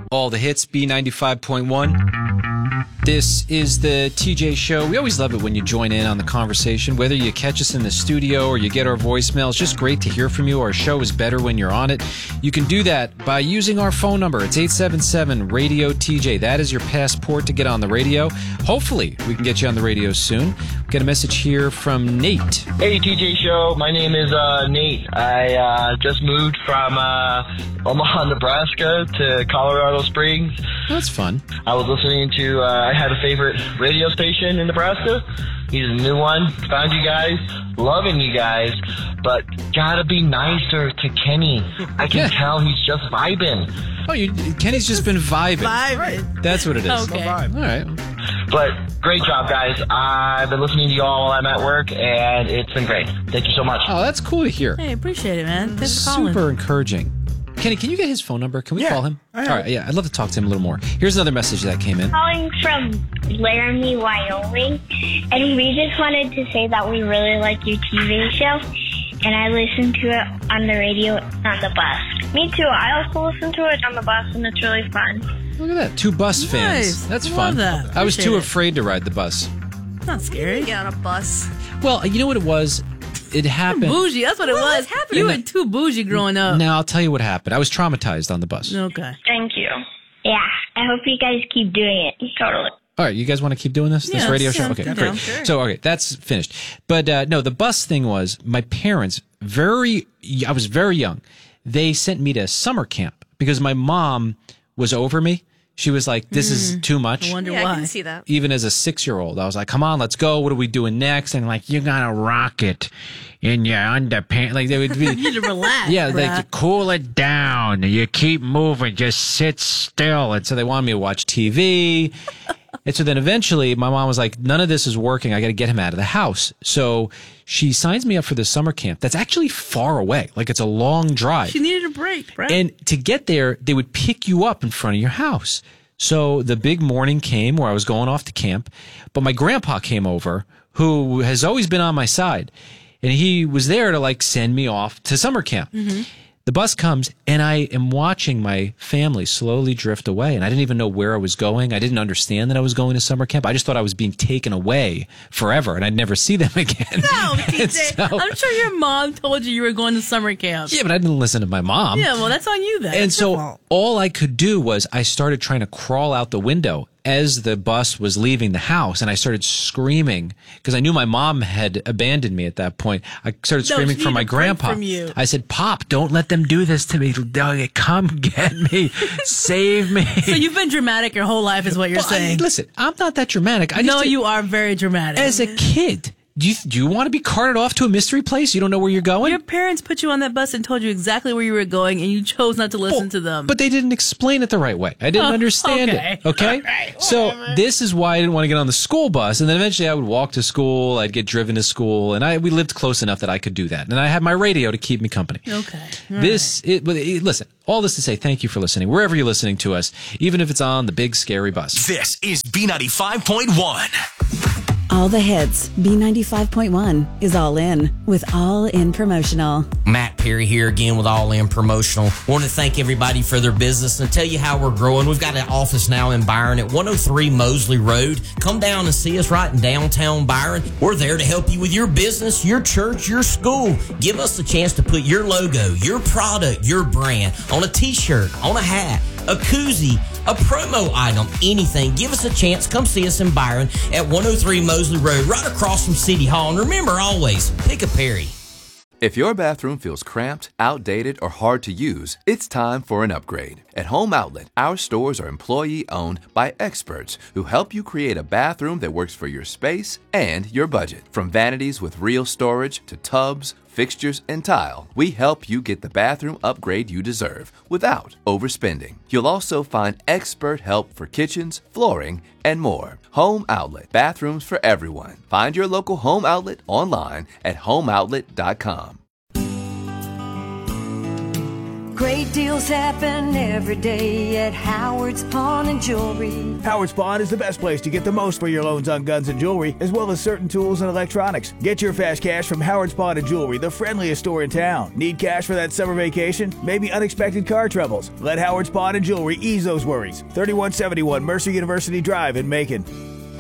All the hits, B95.1. This is the TJ Show. We always love it when you join in on the conversation, whether you catch us in the studio or you get our voicemail. It's just great to hear from you. Our show is better when you're on it. You can do that by using our phone number. It's 877-RADIO-TJ. That is your passport to get on the radio. Hopefully, we can get you on the radio soon. Get a message here from Nate. Hey, TJ Show. My name is Nate. I just moved from Omaha, Nebraska to Colorado Springs. That's fun. I was listening to, I had a favorite radio station in Nebraska. He's a new one. Found you guys. Loving you guys. But gotta be nicer to Kenny. I can tell he's just vibing. Oh, Kenny's just been vibing. Right. That's what it is. Okay. All right. But great job, guys. I've been listening to you all while I'm at work, and it's been great. Thank you so much. Oh, that's cool to hear. Hey, appreciate it, man. Thanks for calling. Super encouraging. Kenny, can you get his phone number? Can we call him? All right, yeah, I'd love to talk to him a little more. Here's another message that came in. Calling from Laramie, Wyoming, and we just wanted to say that we really like your TV show, and I listen to it on the radio on the bus. Me too. I also listen to it on the bus, and it's really fun. Look at that. 2 bus fans. That's Love fun. that. I was too Appreciate it. afraid to ride the bus. Not scary. Get on a bus. Well, you know what it was? It happened. Bougie. That's what it was. happening? You were too bougie growing up. Now, I'll tell you what happened. I was traumatized on the bus. Okay. Thank you. Yeah, I hope you guys keep doing it. Totally. All right, you guys want to keep doing this Yeah, radio show? yeah, Okay, I'm great. down. Sure. So, okay, that's finished. But no, the bus thing was my parents, I was very young. They sent me to summer camp because my mom was over me. She was like, this is too much. I wonder Yeah, why. I can see that. Even as a 6-year-old, I was like, come on, let's go. What are we doing next? And like, you got to rock it in your underpants. Like, they would be. You need to relax. Yeah, bruh. like, cool it down. You keep moving. Just sit still. And so they wanted me to watch TV. And so then eventually my mom was like, none of this is working. I got to get him out of the house. So she signs me up for this summer camp that's actually far away. Like, it's a long drive. She needed a break, bro. And to get there, they would pick you up in front of your house. So the big morning came where I was going off to camp, but my grandpa came over, who has always been on my side, and he was there to like send me off to summer camp. Mm-hmm. The bus comes, and I am watching my family slowly drift away, and I didn't even know where I was going. I didn't understand that I was going to summer camp. I just thought I was being taken away forever, and I'd never see them again. No, TJ. So- I'm sure your mom told you were going to summer camp. Yeah, but I didn't listen to my mom. Yeah, well, that's on you then. And It's your so fault. all I could do was I started trying to crawl out the window as the bus was leaving the house, and I started screaming because I knew my mom had abandoned me at that point. I started screaming she for my needed a break grandpa. from you. I said, "Pop, don't let them do this to me. Come get me. Save me." So you've been dramatic your whole life is what you're Well, saying. listen, I'm not that dramatic. No, you are very dramatic. As a kid, do you want to be carted off to a mystery place? You don't know where you're going? Your parents put you on that bus and told you exactly where you were going, and you chose not to listen to them. But they didn't explain it the right way. I didn't understand okay. it. Okay? So this is why I didn't want to get on the school bus. And then eventually I would walk to school. I'd get driven to school. And we lived close enough that I could do that. And I had my radio to keep me company. Okay. Listen, all this to say thank you for listening. Wherever you're listening to us, even if it's on the big scary bus. This is B95.1. All the hits. B95.1 is all in with All In Promotional. Matt Perry here again with All In Promotional. Want to thank everybody for their business and tell you how we're growing. We've got an office now in Byron at 103 Mosley Road. Come down and see us right in downtown Byron. We're there to help you with your business, your church, your school. Give us a chance to put your logo, your product, your brand on a t-shirt, on a hat, a koozie, a promo item, anything. Give us a chance. Come see us in Byron at 103 Mosley Road, right across from City Hall. And remember always, pick a Perry. If your bathroom feels cramped, outdated, or hard to use, it's time for an upgrade. At Home Outlet, our stores are employee-owned by experts who help you create a bathroom that works for your space and your budget. From vanities with real storage to tubs, fixtures, and tile, we help you get the bathroom upgrade you deserve without overspending. You'll also find expert help for kitchens, flooring, and more. Home Outlet, bathrooms for everyone. Find your local Home Outlet online at homeoutlet.com. Great deals happen every day at Howard's Pawn and Jewelry. Howard's Pawn is the best place to get the most for your loans on guns and jewelry, as well as certain tools and electronics. Get your fast cash from Howard's Pawn and Jewelry, the friendliest store in town. Need cash for that summer vacation? Maybe unexpected car troubles? Let Howard's Pawn and Jewelry ease those worries. 3171 Mercer University Drive in Macon.